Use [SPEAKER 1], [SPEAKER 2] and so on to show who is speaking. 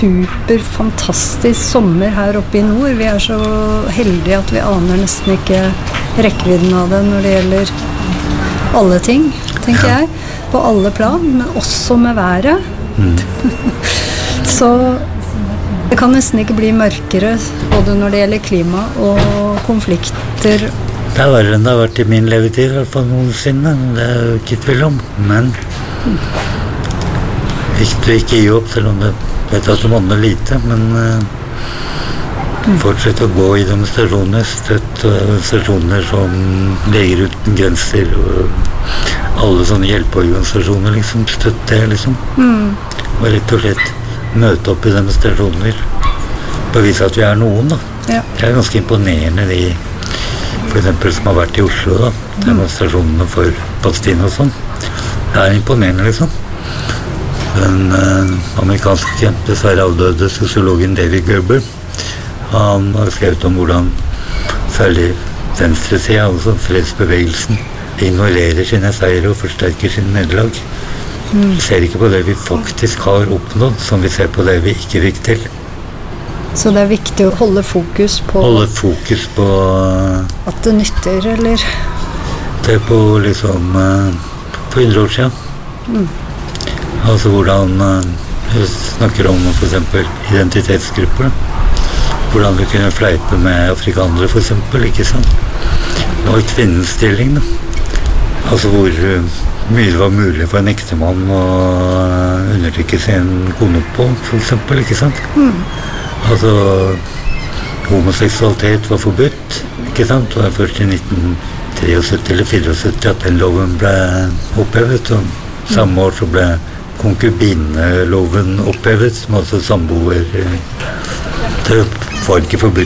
[SPEAKER 1] super fantastisk sommer her oppe i nord. Vi så heldige at vi aner nesten ikke rekkevidden av det når det gjelder alle ting, tenker jeg. På alle plan, men også med været. Så det kan nesten ikke bli mørkere, både når det gjelder klima og konflikter.
[SPEAKER 2] Det verre enn det har vært i min levetid, i hvert fall noensinne. Det jo ikke tvil om, men viktig å ikke gi opp, selv om det vet at det monner lite, men fortsette å gå i demonstrasjoner, støtte organisasjoner som Leger uten grenser, og alle sånne hjelpeorganisasjoner, liksom, støtte det, liksom. Og rett og slett møte opp i demonstrasjoner, bevise at vi noen, da.
[SPEAKER 1] Ja.
[SPEAKER 2] Det ganske imponerende, de, for eksempel, som har vært i Oslo, da, demonstrasjonene for Palestina og sånn. Det imponerende, liksom. Den amerikanske kjent, dessverre avdøde sosiologen David Gerber, han har skrevet om hvordan særlig venstresida, altså fredsbevegelsen, ignorerer sine seier og forsterker sin nederlag. Vi ser ikke på det vi faktisk har oppnådd, som vi ser på det vi ikke fikk til.
[SPEAKER 1] Så det viktig å holde fokus på at det nytter, eller?
[SPEAKER 2] Det på liksom for 100 år siden. Altså hvordan vi snakker om for eksempel identitetsgrupper, hvordan vi kunne fleipe med afrikanere for eksempel, ikke sant? Og kvinnestilling, da. Altså hvor mye det var mulig for en ektemann å undertrykke sin kone på, for eksempel, ikke sant? Altså homoseksualitet var forbudt, ikke sant? Det var først i 1973 eller 74 at den loven ble opphevet, og samme år så ble konkubineloven opphevet, som altså samboer. Det var ikke forbudt